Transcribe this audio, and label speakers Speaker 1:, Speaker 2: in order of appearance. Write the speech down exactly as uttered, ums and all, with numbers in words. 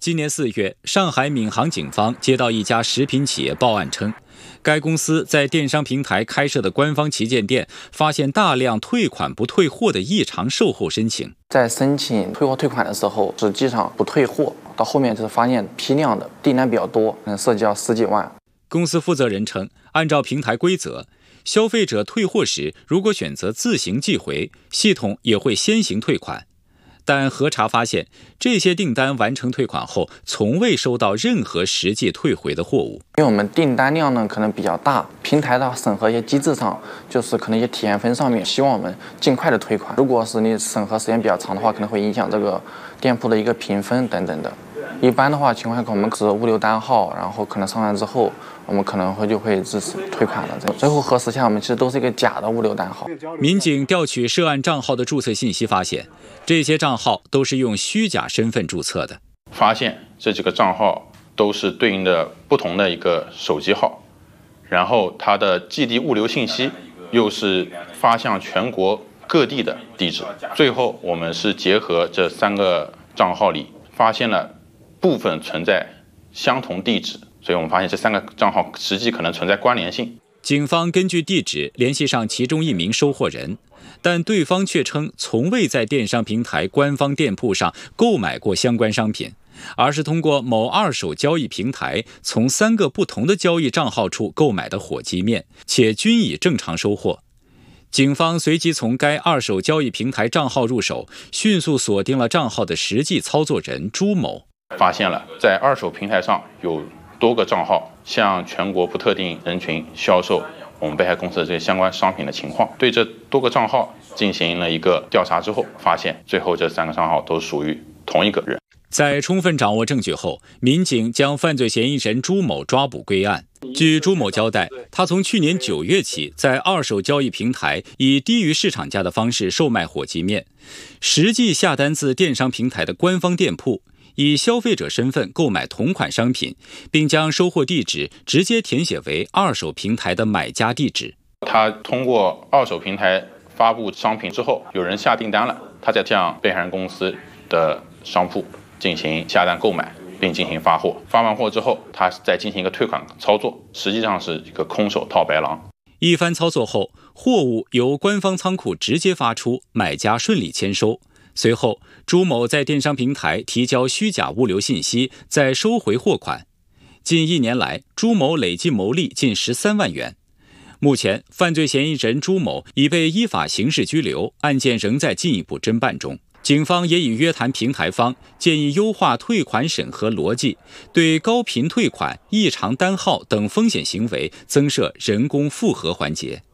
Speaker 1: 今年四月，上海闵行警方接到一家食品企业报案称，该公司在电商平台开设的官方旗舰店发现大量退款不退货的异常售后申请。
Speaker 2: 在申请退货退款的时候，实际上不退货，到后面就是发现批量的订单比较多，能涉及到十几万。
Speaker 1: 公司负责人称，按照平台规则，消费者退货时如果选择自行寄回，系统也会先行退款。但核查发现，这些订单完成退款后，从未收到任何实际退回的货物。
Speaker 2: 因为我们订单量呢可能比较大，平台的审核一些机制上，就是可能一些体验分上面，希望我们尽快的退款。如果是你审核时间比较长的话，可能会影响这个店铺的一个评分等等的。一般的话情况下，我们是物流单号，然后可能上完之后，我们可能会就会支持退款了。最后核实下，我们其实都是一个假的物流单号。
Speaker 1: 民警调取涉案账号的注册信息，发现这些账号都是用虚假身份注册的。
Speaker 3: 发现这几个账号都是对应的不同的一个手机号，然后它的寄递物流信息又是发向全国各地的地址。最后我们是结合这三个账号里，发现了部分存在相同地址，所以我们发现这三个账号实际可能存在关联性。
Speaker 1: 警方根据地址联系上其中一名收货人，但对方却称从未在电商平台官方店铺上购买过相关商品，而是通过某二手交易平台从三个不同的交易账号处购买的火鸡面，且均已正常收货。警方随即从该二手交易平台账号入手，迅速锁定了账号的实际操作人朱某。
Speaker 3: 发现了在二手平台上有多个账号向全国不特定人群销售我们被害公司的这些相关商品的情况。对这多个账号进行了一个调查之后，发现最后这三个账号都属于同一个人。
Speaker 1: 在充分掌握证据后，民警将犯罪嫌疑人朱某抓捕归案。据朱某交代，他从去年九月起在二手交易平台以低于市场价的方式售卖火鸡面，实际下单自电商平台的官方店铺，以消费者身份购买同款商品，并将收货地址直接填写为二手平台的买家地址。
Speaker 3: 他通过二手平台发布商品之后，有人下订单了，他再向被害人公司的商铺进行下单购买，并进行发货。发完货之后，他再进行一个退款操作，实际上是一个空手套白狼。
Speaker 1: 一番操作后，货物由官方仓库直接发出，买家顺利签收。随后，朱某在电商平台提交虚假物流信息，再收回货款。近一年来，朱某累计牟利近十三万元。目前，犯罪嫌疑人朱某已被依法刑事拘留，案件仍在进一步侦办中。警方也已约谈平台方，建议优化退款审核逻辑，对高频退款、异常单号等风险行为增设人工复核环节。